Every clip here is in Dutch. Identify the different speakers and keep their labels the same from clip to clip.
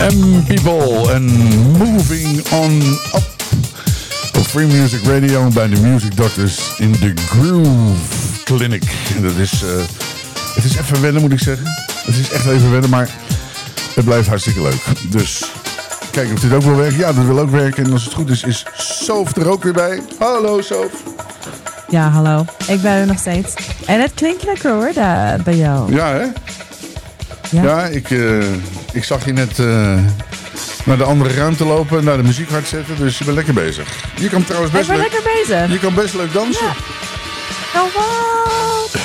Speaker 1: M-People en Moving On Up op Free Music Radio bij de Music Doctors in de Groove Clinic. En dat is, het is even wennen, moet ik zeggen. Het is echt even wennen, maar het blijft hartstikke leuk. Dus kijk of dit ook wil werken. Ja, dat wil ook werken. En als het goed is Sof er ook weer bij. Hallo Sof.
Speaker 2: Ja, hallo. Ik ben er nog steeds. En het klinkt lekker hoor, daar bij jou.
Speaker 1: Ja, hè? Ja, ik zag je net naar de andere ruimte lopen en naar de muziek hard zetten. Dus je bent lekker bezig. Je kan trouwens best leuk.
Speaker 2: Lekker bezig.
Speaker 1: Je kan best leuk dansen.
Speaker 2: Ja. Oh, wat?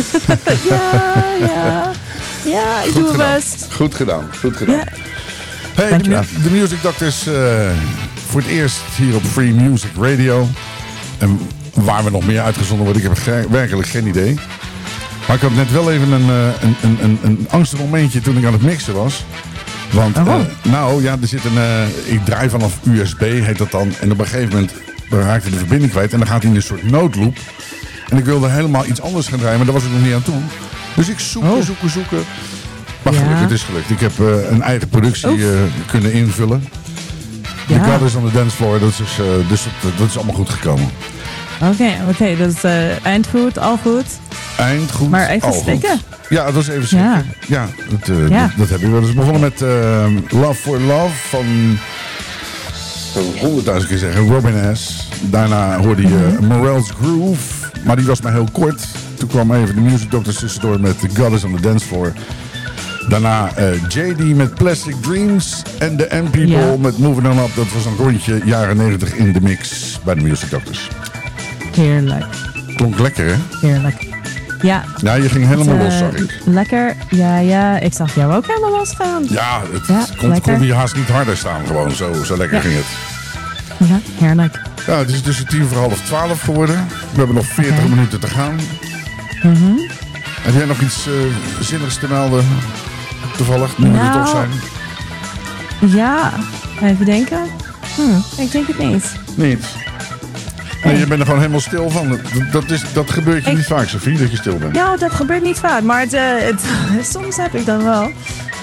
Speaker 2: Ja, ik doe mijn best.
Speaker 1: Goed gedaan.
Speaker 2: Ja.
Speaker 1: Hey, de Music Doctors voor het eerst hier op Free Music Radio. En waar we nog meer uitgezonden worden, ik heb werkelijk geen idee. Maar ik had net wel even een angstig momentje toen ik aan het mixen was. Want er zit ik draai vanaf USB, heet dat dan. En op een gegeven moment raakte de verbinding kwijt. En dan gaat hij in een soort noodloop. En ik wilde helemaal iets anders gaan draaien, maar daar was ik nog niet aan toe. Dus ik zoeken. Maar gelukkig, het is gelukt. Ik heb een eigen productie kunnen invullen. The God is on the Dance Floor, dat is allemaal goed gekomen.
Speaker 2: Oké, dus eind goed, al goed.
Speaker 1: Eind goed,
Speaker 2: maar even
Speaker 1: al
Speaker 2: stikken.
Speaker 1: Goed. Ja, dat was even stikken. Ja, dat heb ik wel. Dus we begonnen met Love for Love van 100.000 keer zeggen, Robin S. Daarna hoorde je Morel's Groove, maar die was maar heel kort. Toen kwam even de Music Doctors tussendoor met The God is on the Dance Floor. Daarna JD met Plastic Dreams en de M-People met Moving On Up. Dat was een rondje jaren 90 in de mix bij de Music Doctors.
Speaker 2: Heerlijk.
Speaker 1: Klonk lekker, hè?
Speaker 2: Heerlijk. Ja.
Speaker 1: Ja, je ging helemaal los, zag ik.
Speaker 2: Lekker. Ja. Ik zag jou ook helemaal los gaan.
Speaker 1: Ja, het kon hier haast niet harder staan. Gewoon zo lekker ging het.
Speaker 2: Ja, heerlijk.
Speaker 1: Ja, het is tussen 11:50 geworden. We hebben nog 40 minuten te gaan. Heb jij nog iets zinnigs te melden? Toevallig, nu we er toch zijn.
Speaker 2: Ja, even denken. Ik denk het niet.
Speaker 1: Niet? Nee, je bent er gewoon helemaal stil van. Dat gebeurt je niet vaak, Sophie, dat je stil bent.
Speaker 2: Ja, dat gebeurt niet vaak, maar soms heb ik dan wel.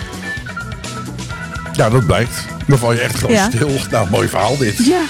Speaker 1: Ja, dat blijkt. Dan val je echt gewoon stil. Nou, mooi verhaal dit.
Speaker 2: Ja.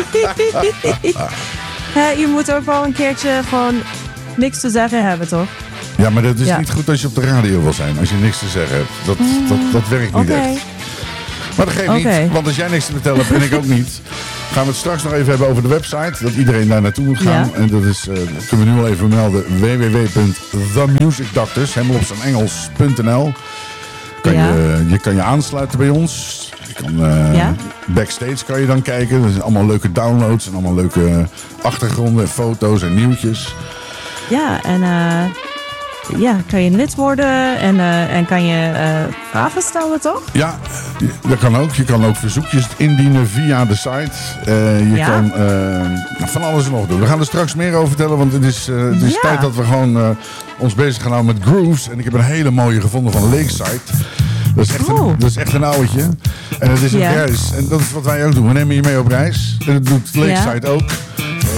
Speaker 2: Je moet ook wel een keertje gewoon niks te zeggen hebben, toch?
Speaker 1: Ja, maar dat is niet goed als je op de radio wil zijn. Als je niks te zeggen hebt. Dat werkt niet echt. Maar dat geeft niet. Want als jij niks te vertellen hebt en ik ook niet, gaan we het straks nog even hebben over de website. Dat iedereen daar naartoe moet gaan. En dat is, kunnen we nu al even melden. www.themusicdoctors, helemaal op zijn Engels.nl. Je kan je aansluiten bij ons. Backstage kan je dan kijken. Er zijn allemaal leuke downloads en allemaal leuke achtergronden, foto's en nieuwtjes.
Speaker 2: Ja, en kan je lid worden en kan je vragen stellen, toch?
Speaker 1: Ja, dat kan ook. Je kan ook verzoekjes indienen via de site. Je kan van alles en nog doen. We gaan er straks meer over vertellen, want het is tijd dat we gewoon ons bezig gaan houden met grooves. En ik heb een hele mooie gevonden van Lakeside. Dat is echt een ouwtje. En het is een reis. En dat is wat wij ook doen. We nemen je mee op reis. En dat doet Lakeside ook.